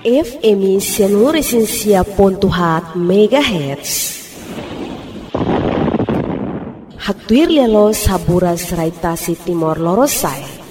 FM Sianuresinsia.hat MHz. Hatuir lelo saburas raitasi Timor Lorosai.